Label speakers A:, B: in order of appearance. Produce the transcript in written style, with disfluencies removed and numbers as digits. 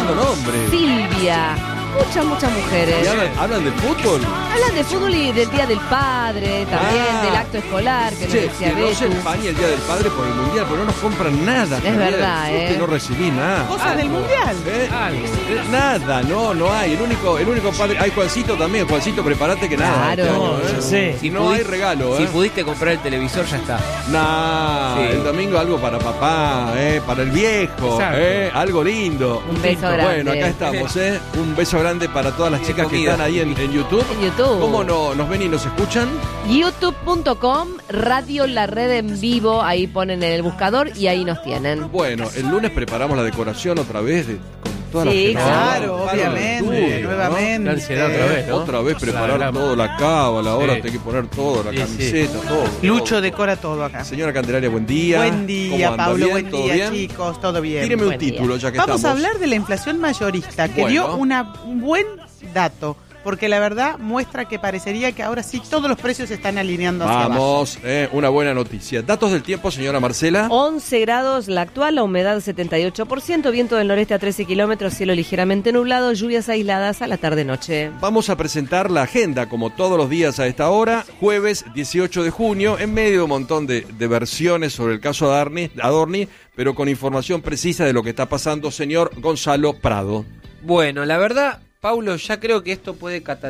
A: dando nombres.
B: Silvia. Muchas mujeres.
A: ¿Y hablan de fútbol?
B: Hablan de fútbol y del Día del Padre, también del acto escolar, que nos decía
A: que no se
B: Betu.
A: empañe el Día del Padre por el Mundial, pero no nos compran nada.
B: Es verdad,
A: No recibí nada.
C: Cosas del Mundial.
A: Nada, no hay. El único padre... Hay Juancito también. Juancito, prepárate que nada.
B: Claro.
A: Este año,
D: Si
A: no hay regalo,
D: Si pudiste comprar el televisor, ya está.
A: Sí. El domingo algo para papá, para el viejo, algo lindo.
B: Un beso grande.
A: Bueno, acá estamos, un beso grande para todas las chicas que están ahí en YouTube.
B: En YouTube.
A: ¿Cómo nos ven y nos escuchan?
B: YouTube.com, Radio La Red en vivo, ahí ponen en el buscador y ahí nos tienen.
A: Bueno, el lunes preparamos la decoración otra vez con toda la gente.
C: Claro, obviamente, nuevamente.
D: La ansiedad otra vez, ¿no?
A: Otra vez preparar todo, la cábala, ahora hay que poner todo, la camiseta, todo.
C: Lucho decora todo acá.
A: Señora Candelaria, buen día.
C: Buen día,
A: ¿Cómo anda?
C: Pablo,
A: ¿Bien?
C: buen
A: ¿Todo
C: día,
A: bien?
C: chicos, todo bien.
A: Tíreme un
B: Buen día.
A: título, ya que
C: Vamos
A: estamos.
C: a hablar de la inflación mayorista, que dio un buen dato, porque la verdad muestra que parecería que ahora sí todos los precios se están alineando hacia abajo.
A: Vamos, una buena noticia. Datos del tiempo, señora Marcela.
B: 11 grados la actual, la humedad 78%, viento del noreste a 13 kilómetros, cielo ligeramente nublado, lluvias aisladas a la tarde-noche.
A: Vamos a presentar la agenda, como todos los días a esta hora, jueves 18 de junio, en medio de un montón de versiones sobre el caso Adorni, pero con información precisa de lo que está pasando, señor Gonzalo Prado.
D: Bueno, la verdad, Paulo, ya creo que esto puede catalogar